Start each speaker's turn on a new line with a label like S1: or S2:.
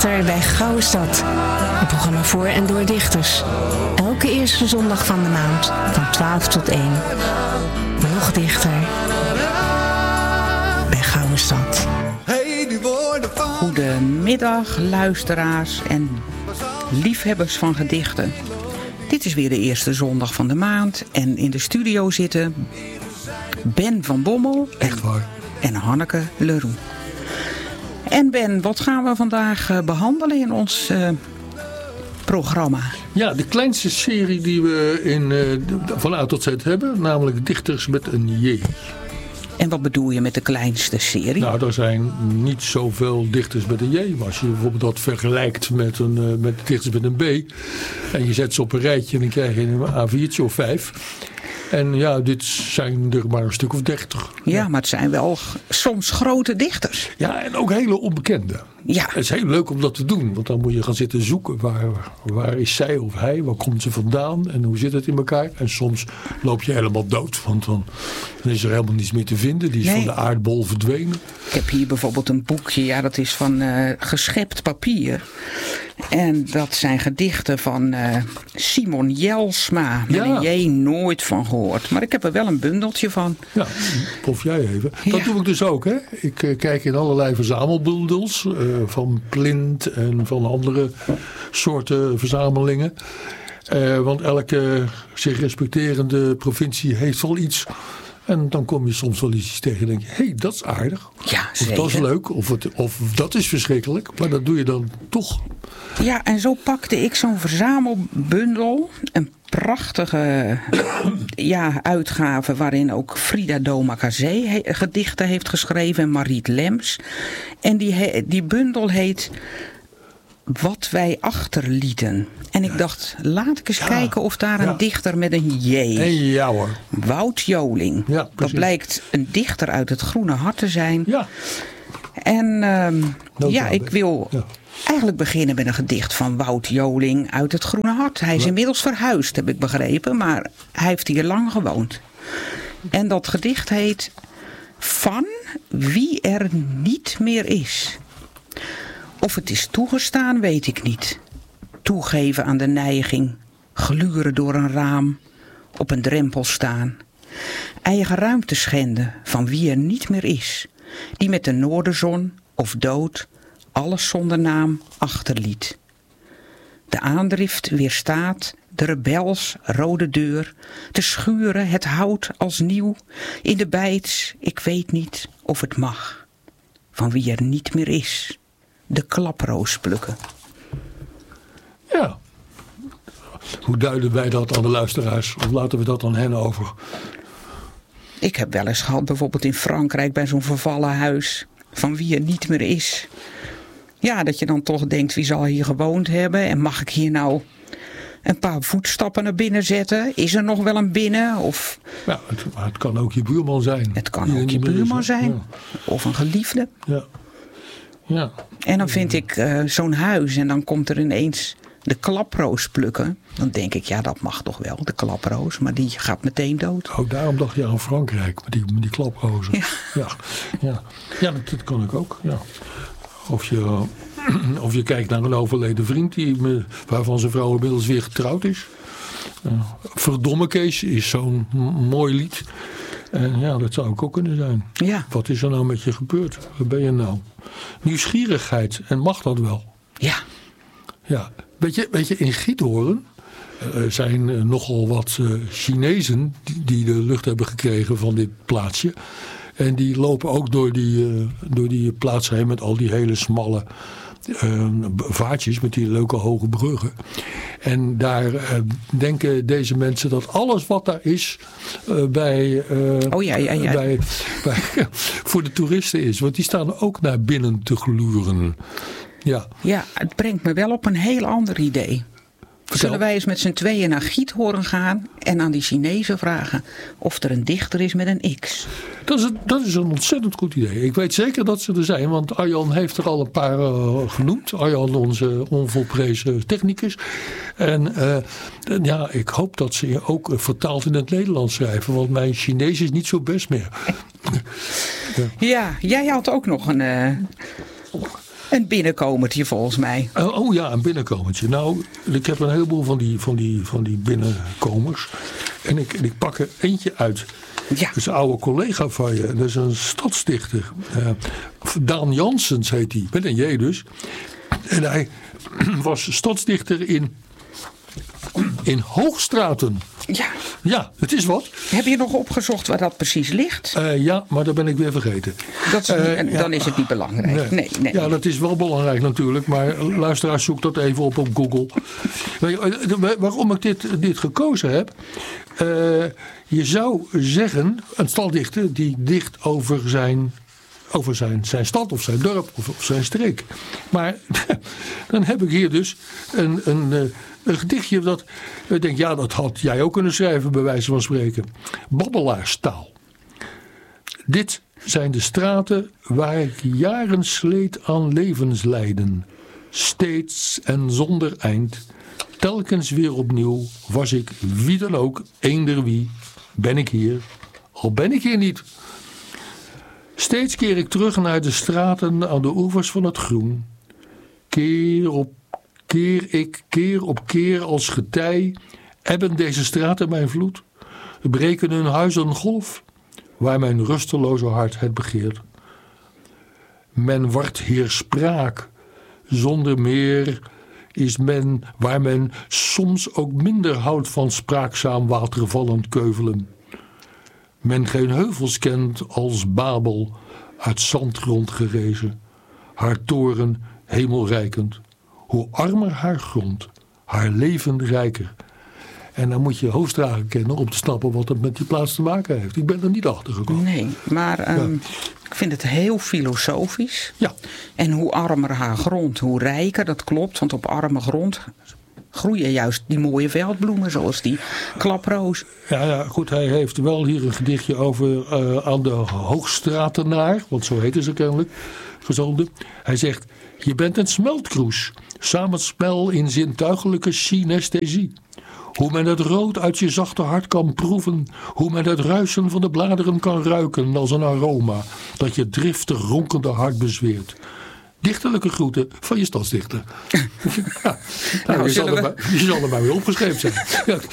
S1: dichter bij Gouwestad. Een programma voor en door dichters. Elke eerste zondag van de maand van 12 tot 1. Nog dichter bij Gouwestad.
S2: Goedemiddag luisteraars en liefhebbers van gedichten. Dit is weer de eerste zondag van de maand en in de studio zitten Ben van Bommel en Hanneke Leroux. En Ben, wat gaan we vandaag behandelen in ons programma?
S3: Ja, de kleinste serie die we van A tot Z hebben, namelijk dichters met een J.
S2: En wat bedoel je met de kleinste serie? Nou,
S3: er zijn niet zoveel dichters met een J. Maar als je bijvoorbeeld dat vergelijkt met dichters met een B. En je zet ze op een rijtje en dan krijg je een A4'tje of 5. En ja, dit zijn er maar een stuk of 30.
S2: Ja, maar het zijn wel soms grote dichters.
S3: Ja, en ook hele onbekende.
S2: Ja.
S3: Het is heel leuk om dat te doen. Want dan moet je gaan zitten zoeken. Waar is zij of hij? Waar komt ze vandaan? En hoe zit het in elkaar? En soms loop je helemaal dood. Want dan is er helemaal niets meer te vinden. Die is van de aardbol verdwenen.
S2: Ik heb hier bijvoorbeeld een boekje. Ja, dat is van geschept papier. En dat zijn gedichten van Simon Jelsma. Met een J nooit van gehoord. Maar ik heb er wel een bundeltje van. Ja,
S3: proef jij even. Dat doe ik dus ook. Hè? Ik kijk in allerlei verzamelbundels. Van Plint en van andere soorten verzamelingen. Want elke zich respecterende provincie heeft wel iets. En dan kom je soms wel iets tegen en denk je, hé, dat is aardig.
S2: Ja,
S3: of dat is leuk, of dat is verschrikkelijk. Maar dat doe je dan toch.
S2: Ja, en zo pakte ik zo'n verzamelbundel. Een prachtige uitgave waarin ook Frida Domacazé gedichten heeft geschreven. En Mariet Lems. En die bundel heet Wat wij achterlieten. En ik dacht, laat ik eens kijken of daar een dichter met een J.
S3: En ja hoor.
S2: Wout Joling. Ja, dat blijkt een dichter uit het Groene Hart te zijn. Ja. En ik wil eigenlijk beginnen met een gedicht van Wout Joling uit het Groene Hart. Hij is inmiddels verhuisd, heb ik begrepen. Maar hij heeft hier lang gewoond. En dat gedicht heet Van wie er niet meer is. Of het is toegestaan, weet ik niet. Toegeven aan de neiging, gluren door een raam, op een drempel staan. Eigen ruimte schenden van wie er niet meer is. Die met de noorderzon of dood alles zonder naam achterliet. De aandrift weerstaat, de rebels rode deur, te schuren het hout als nieuw, in de bijts, ik weet niet of het mag. Van wie er niet meer is. De klaproos plukken.
S3: Ja. Hoe duiden wij dat aan de luisteraars? Of laten we dat aan hen over?
S2: Ik heb wel eens gehad, bijvoorbeeld in Frankrijk, bij zo'n vervallen huis. Van wie er niet meer is. Ja, dat je dan toch denkt, wie zal hier gewoond hebben? En mag ik hier nou een paar voetstappen naar binnen zetten? Is er nog wel een binnen? Of...
S3: Ja, het kan ook je buurman zijn.
S2: Het kan ook je buurman zijn. Ja. Of een geliefde.
S3: Ja. Ja.
S2: En dan vind ik zo'n huis en dan komt er ineens de klaproos plukken. Dan denk ik, ja, dat mag toch wel, de klaproos. Maar die gaat meteen dood.
S3: Oh, daarom dacht je aan Frankrijk, met die klaprozen. Ja, dat kan ik ook. Ja. Of je kijkt naar een overleden vriend waarvan zijn vrouw inmiddels weer getrouwd is. Verdomme Kees is zo'n mooi lied. En ja, dat zou ook kunnen zijn.
S2: Ja.
S3: Wat is er nou met je gebeurd? Waar ben je nou? Nieuwsgierigheid. En mag dat wel?
S2: Ja.
S3: Ja. Weet je, in Giethoorn zijn nogal wat Chinezen die de lucht hebben gekregen van dit plaatsje. En die lopen ook door die plaats heen met al die hele smalle vaartjes met die leuke hoge bruggen. En daar denken deze mensen dat alles wat daar is voor de toeristen is. Want die staan ook naar binnen te gluren. Ja.
S2: Ja, het brengt me wel op een heel ander idee. Zullen wij eens met z'n tweeën naar Giethoorn gaan en aan die Chinezen vragen of er een dichter is met een X?
S3: Dat is een ontzettend goed idee. Ik weet zeker dat ze er zijn, want Arjan heeft er al een paar genoemd. Arjan, onze onvolprezen technicus. En ik hoop dat ze ook vertaald in het Nederlands schrijven, want mijn Chinees is niet zo best meer.
S2: Ja, jij had ook nog een Een binnenkomertje volgens mij.
S3: Oh ja, een binnenkomertje. Nou, ik heb een heleboel van die binnenkomers. En ik pak er eentje uit. Ja. Dat is een oude collega van je. Dat is een stadsdichter. Daan Janssens heet hij. Met een J dus. En hij was stadsdichter in Hoogstraten.
S2: Ja.
S3: Ja, het is wat.
S2: Heb je nog opgezocht waar dat precies ligt?
S3: Ja, maar dat ben ik weer vergeten.
S2: Dan is het niet belangrijk. Nee.
S3: Ja, dat is wel belangrijk natuurlijk. Maar luisteraars, zoek dat even op Google. Waarom ik dit gekozen heb. Je zou zeggen, een staldichter die dicht over zijn stad of zijn dorp of zijn streek. Maar dan heb ik hier dus een gedichtje dat ik denk, ja, dat had jij ook kunnen schrijven bij wijze van spreken. Babbelaarstaal. Dit zijn de straten waar ik jaren sleet aan levenslijden. Steeds en zonder eind. Telkens weer opnieuw was ik wie dan ook, eender wie. Ben ik hier, al ben ik hier niet. Steeds keer ik terug naar de straten aan de oevers van het groen. Keer op keer als getij ebben deze straten mijn vloed. Breken hun huizen golf, waar mijn rusteloze hart het begeert. Men wordt hier spraak, zonder meer is men waar men soms ook minder houdt van spraakzaam watervallend keuvelen. Men geen heuvels kent als Babel, uit zandgrond gerezen, haar toren hemelrijkend. Hoe armer haar grond, haar leven rijker. En dan moet je Hoogstraten kennen om te snappen wat het met die plaats te maken heeft. Ik ben er niet achter gekomen.
S2: Nee, maar ik vind het heel filosofisch. Ja. En hoe armer haar grond, hoe rijker, dat klopt. Want op arme grond groeien juist die mooie veldbloemen zoals die klaproos. Ja,
S3: goed, hij heeft wel hier een gedichtje over aan de Hoogstratenaar, want zo heten ze kennelijk, gezonden. Hij zegt, je bent een smeltkroes, samenspel in zintuigelijke synesthesie. Hoe men het rood uit je zachte hart kan proeven, hoe men het ruisen van de bladeren kan ruiken als een aroma dat je driftig ronkende hart bezweert. Dichterlijke groeten van je stadsdichter. Ja, je zal er maar weer opgeschreven zijn. Ja,